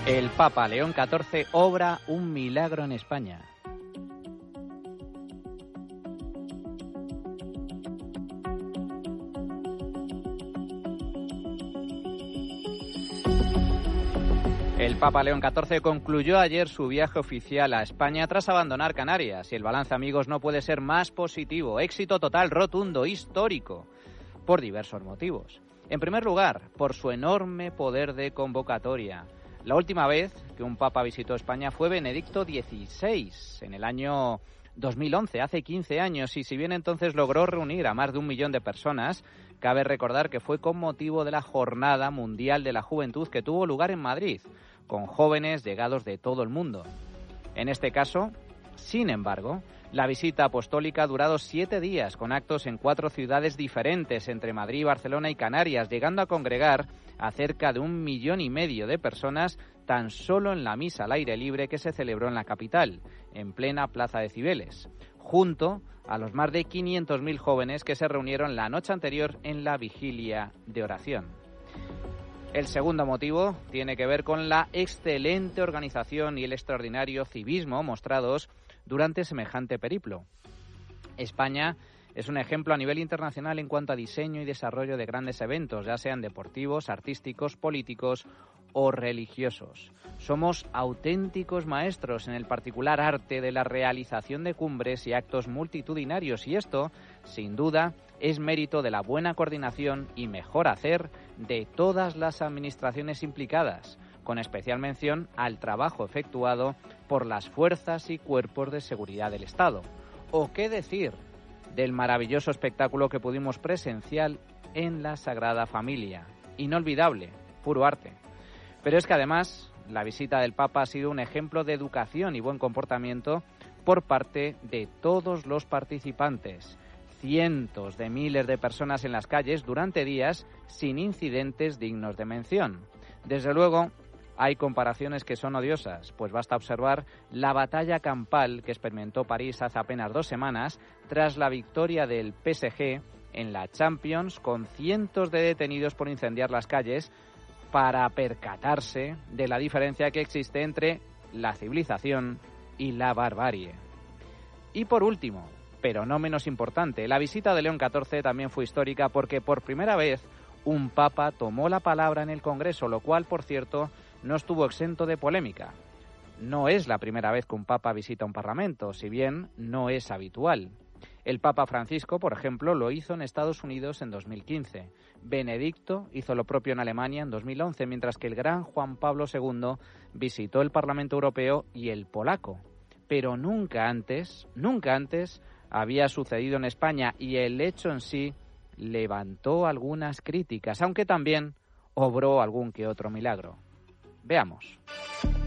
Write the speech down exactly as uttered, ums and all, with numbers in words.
El Papa León catorce obra un milagro en España. El Papa León catorce concluyó ayer su viaje oficial a España tras abandonar Canarias y el balance, amigos, no puede ser más positivo. Éxito total, rotundo, histórico, por diversos motivos. En primer lugar, por su enorme poder de convocatoria. La última vez que un papa visitó España fue Benedicto dieciséis, en el año dos mil once, hace quince años, y si bien entonces logró reunir a más de un millón de personas, cabe recordar que fue con motivo de la Jornada Mundial de la Juventud que tuvo lugar en Madrid, con jóvenes llegados de todo el mundo. En este caso, sin embargo, la visita apostólica ha durado siete días, con actos en cuatro ciudades diferentes, entre Madrid, Barcelona y Canarias, llegando a congregar a cerca de un millón y medio de personas tan solo en la misa al aire libre que se celebró en la capital, en plena Plaza de Cibeles, junto a los más de quinientos mil jóvenes que se reunieron la noche anterior en la vigilia de oración. El segundo motivo tiene que ver con la excelente organización y el extraordinario civismo mostrados durante semejante periplo. España es un ejemplo a nivel internacional en cuanto a diseño y desarrollo de grandes eventos, ya sean deportivos, artísticos, políticos o religiosos. Somos auténticos maestros en el particular arte de la realización de cumbres y actos multitudinarios, y esto, sin duda, es mérito de la buena coordinación y mejor hacer de todas las administraciones implicadas, con especial mención al trabajo efectuado por las fuerzas y cuerpos de seguridad del Estado. ¿O qué decir del maravilloso espectáculo que pudimos presenciar en la Sagrada Familia? Inolvidable, puro arte. Pero es que además la visita del Papa ha sido un ejemplo de educación y buen comportamiento por parte de todos los participantes. Cientos de miles de personas en las calles durante días sin incidentes dignos de mención. Desde luego, hay comparaciones que son odiosas, pues basta observar la batalla campal que experimentó París hace apenas dos semanas tras la victoria del P S G en la Champions, con cientos de detenidos por incendiar las calles, para percatarse de la diferencia que existe entre la civilización y la barbarie. Y por último, pero no menos importante, la visita de León catorce también fue histórica porque por primera vez un papa tomó la palabra en el Congreso, lo cual, por cierto, no estuvo exento de polémica. No es la primera vez que un papa visita un parlamento, si bien no es habitual. El Papa Francisco, por ejemplo, lo hizo en Estados Unidos en dos mil quince. Benedicto hizo lo propio en Alemania en dos mil once, mientras que el gran Juan Pablo segundo visitó el Parlamento Europeo y el polaco. Pero nunca antes, nunca antes había sucedido en España, y el hecho en sí levantó algunas críticas, aunque también obró algún que otro milagro. Veamos.